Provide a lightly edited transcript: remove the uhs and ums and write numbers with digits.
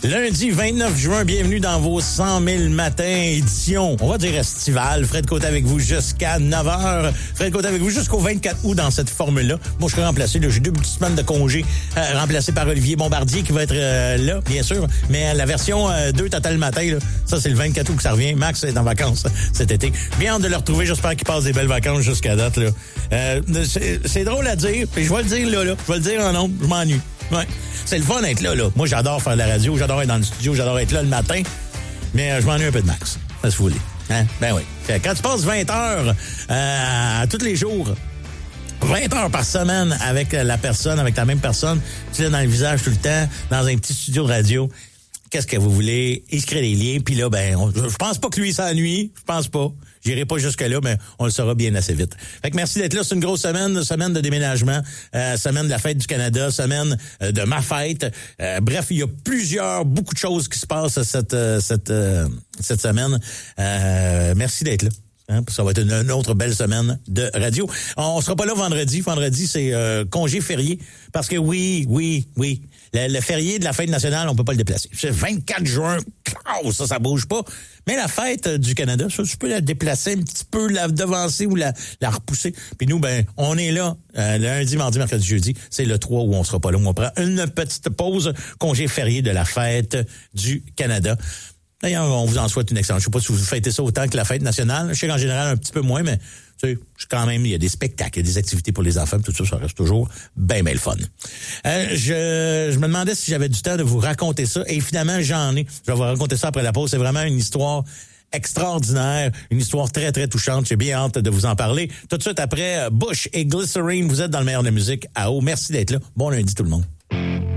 Lundi 29 juin, bienvenue dans vos 100 000 matins, édition, on va dire estivale. Fred Côté avec vous jusqu'à 9h. Fred Côté avec vous jusqu'au 24 août dans cette formule-là. Moi, je serai remplacé, là, j'ai 2 petites semaines de congé, remplacé par Olivier Bombardier qui va être là, bien sûr. Mais la version 2 Total Matin, là, ça, c'est le 24 août que ça revient. Max est en vacances cet été. Bien hâte de le retrouver, j'espère qu'il passe des belles vacances jusqu'à date. Là. C'est drôle à dire, puis je vais le dire là. Je vais le dire en nombre, je m'ennuie. Ouais. C'est le fun d'être là. Moi, j'adore faire de la radio, j'adore être dans le studio, j'adore être là le matin. Mais je m'ennuie un peu de Max. Ça se voulait. Hein? Ben oui. Quand tu passes 20 heures tous les jours, 20 heures par semaine avec la personne, avec la même personne, tu l'as dans le visage tout le temps, dans un petit studio de radio, qu'est-ce que vous voulez? Il se crée des liens, puis là, je pense pas que lui s'ennuie. Je pense pas. J'irai pas jusque-là, mais on le saura bien assez vite. Fait que merci d'être là. C'est une grosse semaine de déménagement, semaine de la fête du Canada, semaine de ma fête. Bref, il y a beaucoup de choses qui se passent cette semaine. Merci d'être là. Hein, ça va être une autre belle semaine de radio. On sera pas là vendredi. Vendredi, c'est congé férié. Parce que oui. Le férié de la fête nationale, on peut pas le déplacer. C'est 24 juin. Ça bouge pas. Mais la fête du Canada, ça, tu peux la déplacer un petit peu, la devancer ou la repousser. Puis nous, on est là lundi, mardi, mercredi, jeudi. C'est le 3 où on sera pas là. On prend une petite pause, congé férié de la fête du Canada. D'ailleurs, on vous en souhaite une excellente. Je sais pas si vous fêtez ça autant que la fête nationale. Je sais qu'en général, un petit peu moins, mais tu sais, quand même, il y a des spectacles, il y a des activités pour les enfants, tout ça, ça reste toujours bien le fun. Je me demandais si j'avais du temps de vous raconter ça, et finalement, j'en ai. Je vais vous raconter ça après la pause. C'est vraiment une histoire extraordinaire, une histoire très, très touchante. J'ai bien hâte de vous en parler. Tout de suite après, Bush et Glycerine, vous êtes dans le meilleur de la musique à eau. Merci d'être là. Bon lundi tout le monde.